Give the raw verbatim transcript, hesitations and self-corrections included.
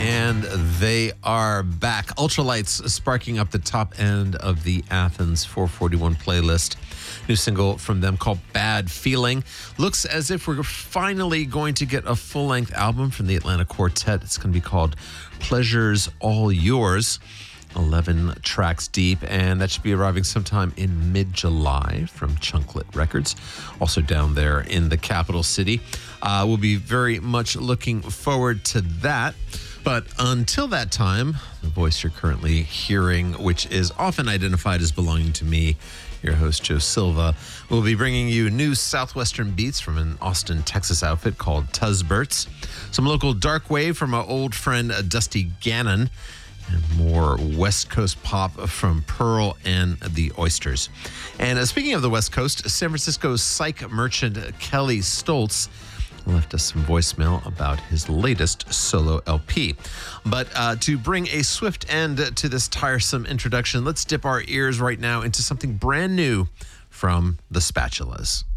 And they are back. Ultralights sparking up the top end of the Athens four forty-one playlist. New single from them called Bad Feeling. Looks as if we're finally going to get a full-length album from the Atlanta Quartet. It's going to be called Pleasure's All Yours. eleven tracks deep, and that should be arriving sometime in mid-July from Chunklet Records, also down there in the capital city. Uh, we'll be very much looking forward to that. But until that time, the voice you're currently hearing, which is often identified as belonging to me, your host, Joe Silva, will be bringing you new Southwestern beats from an Austin, Texas outfit called Tuzberts, some local dark wave from our old friend uh, Dusty Gannon, and more West Coast pop from Pearl and the Oysters. And uh, speaking of the West Coast, San Francisco's psych merchant Kelly Stoltz left us some voicemail about his latest solo L P. But uh, to bring a swift end to this tiresome introduction, let's dip our ears right now into something brand new from the Spatulas.